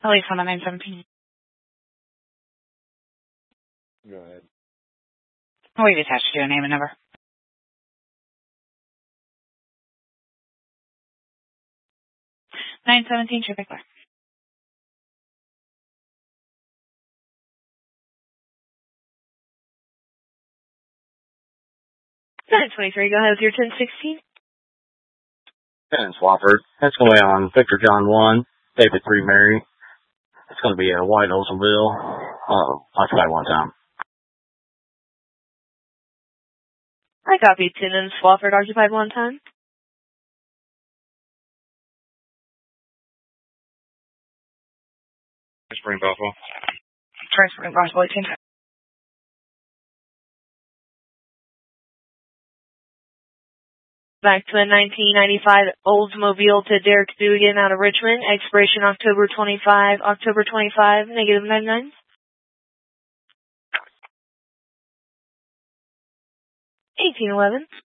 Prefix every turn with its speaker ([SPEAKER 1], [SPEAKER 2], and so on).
[SPEAKER 1] Police on the 917.
[SPEAKER 2] Go ahead.
[SPEAKER 1] We've attached to a name and number. 917, traffic clear.
[SPEAKER 3] Nine 23, go ahead with your 1016.
[SPEAKER 2] 10 Swafford. That's going to be on Victor John 1, David 3 Mary. It's going to be a White Oldsonville. Occupied one time.
[SPEAKER 3] I copy 10 in Swafford, occupied one time.
[SPEAKER 2] Spring Buffalo.
[SPEAKER 1] Spring Buffalo, 18.
[SPEAKER 3] Back to a 1995 Oldsmobile to Derek Dugan out of Richmond. Expiration October 25, negative 99. 1811.